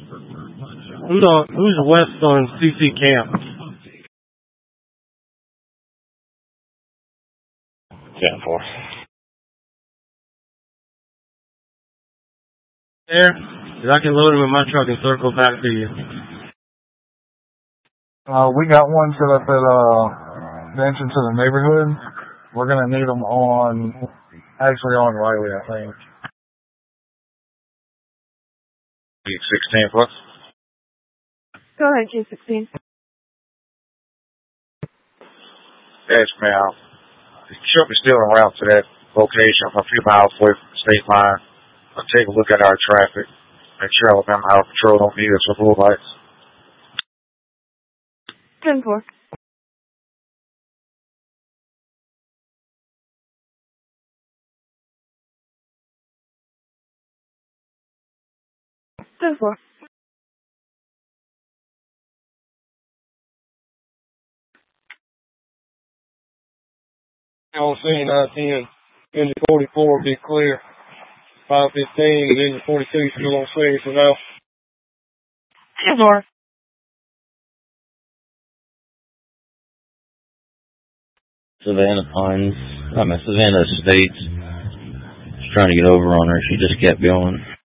Who's west on CC Camp? 10-4. There? 'Cause I can load him in my truck and circle back to you. We got one set up at the entrance to the neighborhood. We're going to need them on Riley, I think. 16 plus. Go ahead, Q16. Yes, ma'am. The truck is still en route to that location a few miles away from the state line. I'll take a look at our traffic. Make sure Alabama Highway Patrol don't need us for blue lights. 10-4. On scene 910, engine 44 be clear. 515, and engine 42 still on scene for now. 10-4. Savannah Savannah Estates. Just trying to get over on her. She just kept going.